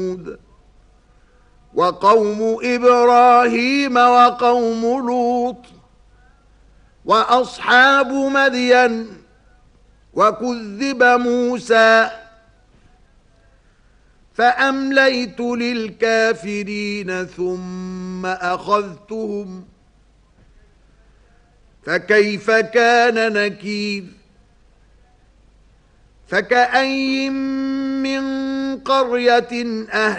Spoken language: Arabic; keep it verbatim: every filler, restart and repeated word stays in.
وثمود وقوم إبراهيم وقوم لوط وأصحاب مدين وكذب موسى فأمليت للكافرين ثم أخذتهم فكيف كان نكير فكأين من قرية أهل